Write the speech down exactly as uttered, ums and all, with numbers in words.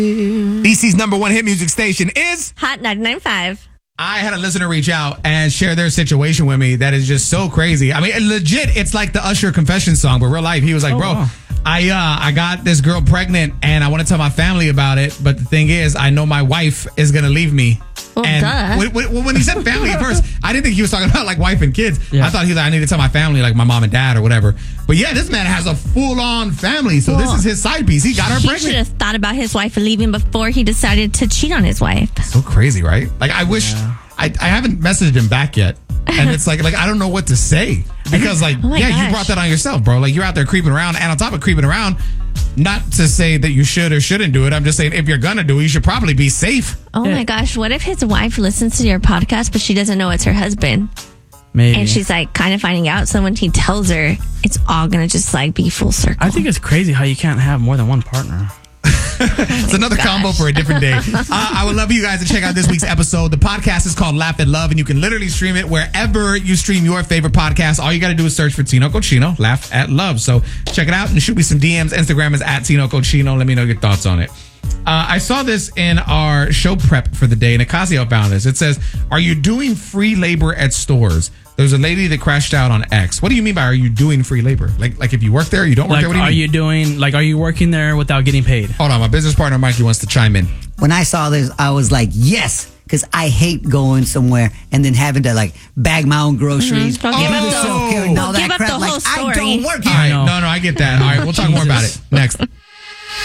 D C's number one hit music station is Hot ninety-nine point five. I had a listener reach out and share their situation with me that is just so crazy. I mean, legit, it's like the Usher confession song, but real life. He was like, Oh, bro, wow. I uh, I got this girl pregnant and I want to tell my family about it. But the thing is, I know my wife is going to leave me. Well, and duh. when, when, when he said family at first, I didn't think he was talking about like wife and kids. Yeah. I thought he was like, I need to tell my family, like my mom and dad or whatever. But yeah, this man has a full on family. So this Well, is his side piece. He got her He pregnant. should have thought about his wife leaving before he decided to cheat on his wife. So crazy, right? Like I wish I, I haven't messaged him back yet. And it's like like I don't know what to say. Because like Oh my yeah, you gosh. brought that on yourself, bro. Like you're out there creeping around, and on top of creeping around, not to say that you should or shouldn't do it. I'm just saying if you're gonna do it, you should probably be safe. Oh my gosh, what if his wife listens to your podcast, but she doesn't know it's her husband? Maybe. And she's like kind of finding out. So when he tells her, it's all going to just like be full circle. I think it's crazy how you can't have more than one partner. It's another combo for a different day. Uh, I would love for you guys to check out this week's episode. The podcast is called Laugh at Love, and you can literally stream it wherever you stream your favorite podcast. All you got to do is search for Tino Cochino, Laugh at Love. So check it out and shoot me some D Ms. Instagram is at Tino Cochino. Let me know your thoughts on it. Uh, I saw this in our show prep for the day, and Ocasio found this. It says, are you doing free labor at stores? There's a lady that crashed out on X. What do you mean by are you doing free labor? Like like if you work there, you don't work Like, there? What do you are mean? you doing, like, are you working there without getting paid? Hold on, my business partner Mikey wants to chime in. When I saw this, I was like, yes, because I hate going somewhere and then having to like bag my own groceries, Mhm. Well, do give the up the- self-care and all well, that give up crap. the like whole I story. don't work All here. right, know. no, no, I get that. All right, we'll talk more about it next.